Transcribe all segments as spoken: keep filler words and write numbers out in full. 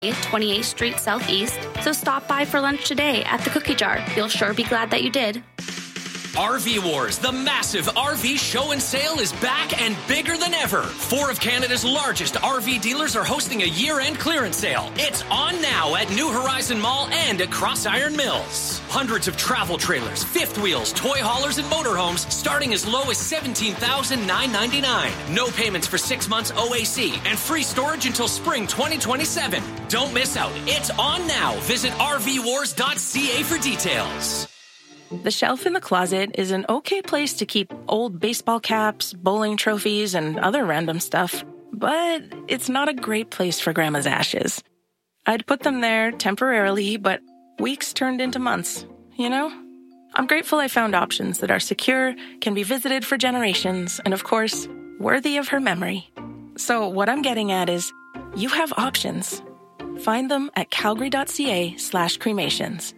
twenty-eighth Street Southeast, so stop by for lunch today at the Cookie Jar. You'll sure be glad that you did. R V Wars, the massive R V show and sale, is back and bigger than ever. Four of Canada's largest R V dealers are hosting a year-end clearance sale. It's on now at New Horizon Mall and at Cross Iron Mills. Hundreds of travel trailers, fifth wheels, toy haulers, and motorhomes starting as low as seventeen thousand nine hundred ninety-nine dollars. No payments for six months O A C and free storage until spring twenty twenty-seven. Don't miss out. It's on now. Visit R V wars dot c a for details. The shelf in the closet is an okay place to keep old baseball caps, bowling trophies, and other random stuff, but it's not a great place for Grandma's ashes. I'd put them there temporarily, but weeks turned into months, you know? I'm grateful I found options that are secure, can be visited for generations, and of course, worthy of her memory. So what I'm getting at is, you have options. Find them at calgary.ca slash cremations.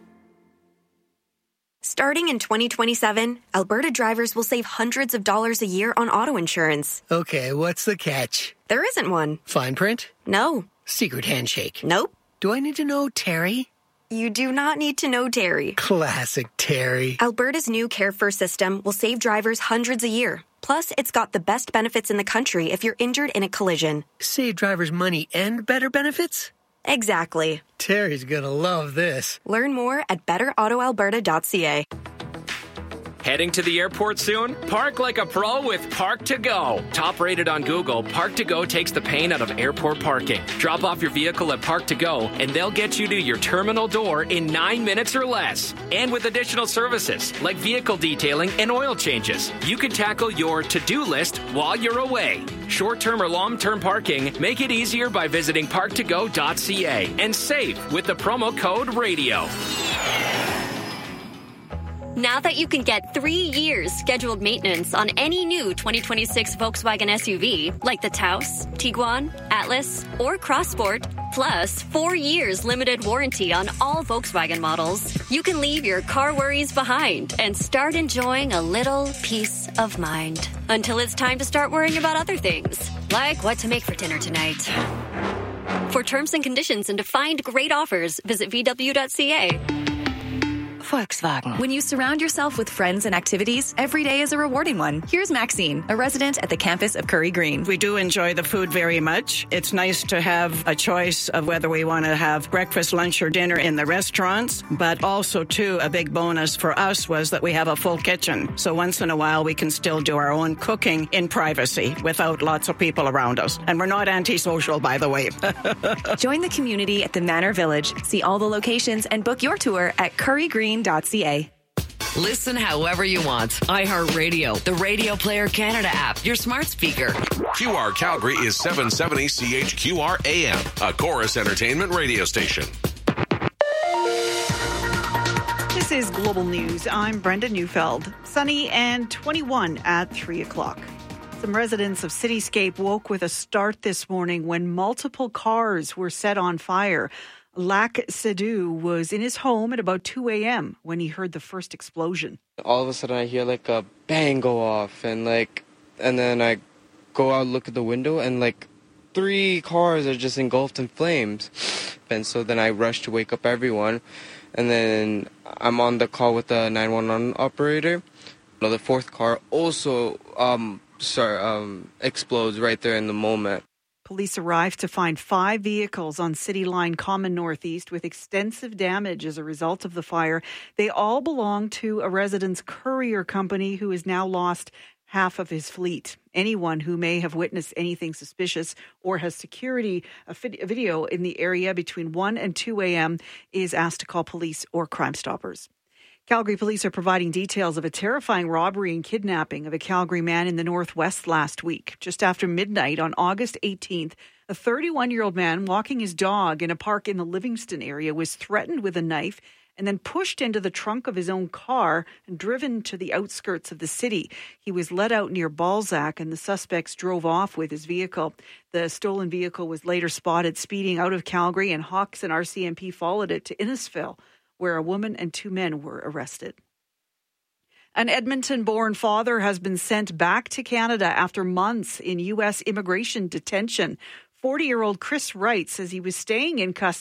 Starting in twenty twenty-seven, Alberta drivers will save hundreds of dollars a year on auto insurance. Okay, what's the catch? There isn't one. Fine print? No. Secret handshake? Nope. Do I need to know Terry? You do not need to know Terry. Classic Terry. Alberta's new Care First system will save drivers hundreds a year. Plus, it's got the best benefits in the country if you're injured in a collision. Save drivers money and better benefits? Exactly. Terry's gonna love this. Learn more at better auto alberta dot c a. Heading to the airport soon? Park like a pro with Park to Go. Top rated on Google, Park to Go takes the pain out of airport parking. Drop off your vehicle at Park to Go, and they'll get you to your terminal door in nine minutes or less. And with additional services like vehicle detailing and oil changes, you can tackle your to-do list while you're away. Short-term or long-term parking, make it easier by visiting park to go dot c a and save with the promo code RADIO. Now that you can get three years scheduled maintenance on any new twenty twenty-six Volkswagen S U V, like the Taos, Tiguan, Atlas, or Crossport, plus four years limited warranty on all Volkswagen models, you can leave your car worries behind and start enjoying a little peace of mind. Until it's time to start worrying about other things, like what to make for dinner tonight. For terms and conditions and to find great offers, visit v w dot c a. Volkswagen. When you surround yourself with friends and activities, every day is a rewarding one. Here's Maxine, a resident at the campus of Curry Green. We do enjoy the food very much. It's nice to have a choice of whether we want to have breakfast, lunch, or dinner in the restaurants, but also, too, a big bonus for us was that we have a full kitchen. So once in a while, we can still do our own cooking in privacy without lots of people around us. And we're not antisocial, by the way. Join the community at the Manor Village. See all the locations and book your tour at curry green dot c a. Listen however you want. iHeartRadio, the Radio Player Canada app, your smart speaker. Q R Calgary is seven seventy C H Q R A M, a Chorus Entertainment radio station. This is Global News. I'm Brenda Neufeld. Sunny and twenty-one at three o'clock. Some residents of Cityscape woke with a start this morning when multiple cars were set on fire. Lac Sedou was in his home at about two a.m. when he heard the first explosion. All of a sudden I hear like a bang go off and like, and then I go out, look at the window, and like three cars are just engulfed in flames. And so then I rush to wake up everyone, and then I'm on the call with the nine one one operator. The fourth car also um, sorry, um, explodes right there in the moment. Police arrived to find five vehicles on City Line Common Northeast with extensive damage as a result of the fire. They all belong to a resident's courier company who has now lost half of his fleet. Anyone who may have witnessed anything suspicious or has security a video in the area between one and two a.m. is asked to call police or Crime Stoppers. Calgary police are providing details of a terrifying robbery and kidnapping of a Calgary man in the Northwest last week. Just after midnight on August eighteenth, a thirty-one-year-old man walking his dog in a park in the Livingston area was threatened with a knife and then pushed into the trunk of his own car and driven to the outskirts of the city. He was let out near Balzac, and the suspects drove off with his vehicle. The stolen vehicle was later spotted speeding out of Calgary, and Hawks and R C M P followed it to Innisfil, where a woman and two men were arrested. An Edmonton-born father has been sent back to Canada after months in U S immigration detention. forty-year-old Chris Wright says he was staying in custody